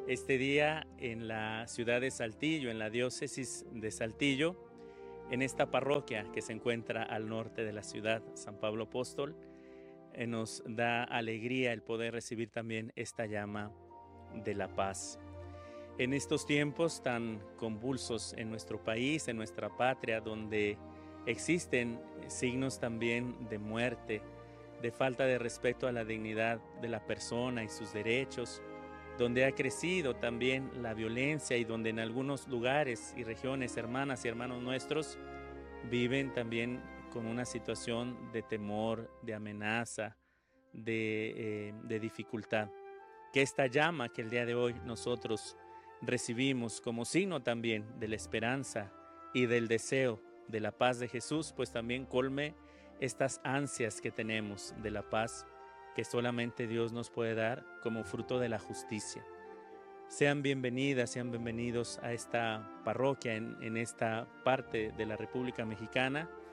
Este día en la ciudad de Saltillo, en la diócesis de Saltillo, en esta parroquia que se encuentra al norte de la ciudad, San Pablo Apóstol, nos da alegría el poder recibir también esta llama de la paz. En estos tiempos tan convulsos en nuestro país, en nuestra patria, donde existen signos también de muerte, de falta de respeto a la dignidad de la persona y sus derechos, donde ha crecido también la violencia y donde en algunos lugares y regiones, hermanas y hermanos nuestros, viven también con una situación de temor, de amenaza, de dificultad. Que esta llama que el día de hoy nosotros recibimos como signo también de la esperanza y del deseo de la paz de Jesús, pues también colme estas ansias que tenemos de la paz que solamente Dios nos puede dar como fruto de la justicia. Sean bienvenidas, sean bienvenidos a esta parroquia en esta parte de la República Mexicana,